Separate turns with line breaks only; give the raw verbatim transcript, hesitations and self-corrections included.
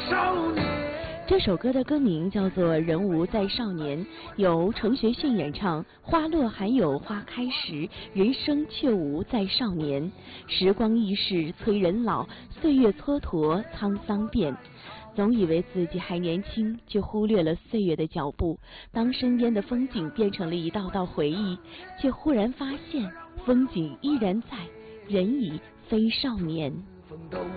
少年。
这首歌的歌名叫做《人无再少年》，由陈学迅演唱。花落还有花开时，人生却无再少年。时光易逝催人老，岁月蹉跎沧桑变。总以为自己还年轻，就忽略了岁月的脚步。当身边的风景变成了一道道回忆，却忽然发现风景依然在，人已非少年。